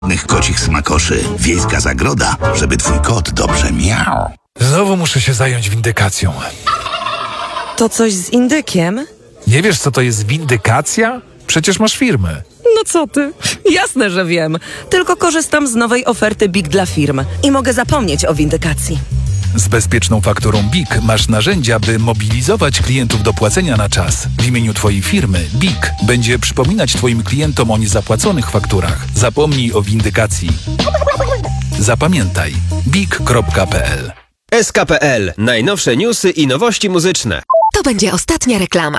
kocich smakoszy. Wiejska zagroda, żeby twój kot dobrze miał. Znowu muszę się zająć windykacją. To coś z indykiem? Nie wiesz, co to jest windykacja? Przecież masz firmę. No co ty? Jasne, że wiem. Tylko korzystam z nowej oferty BIG dla firm i mogę zapomnieć o windykacji. Z bezpieczną fakturą BIG masz narzędzia, by mobilizować klientów do płacenia na czas. W imieniu twojej firmy BIG będzie przypominać twoim klientom o niezapłaconych fakturach. Zapomnij o windykacji. Zapamiętaj big.pl. SK.pl. Najnowsze newsy i nowości muzyczne. To będzie ostatnia reklama.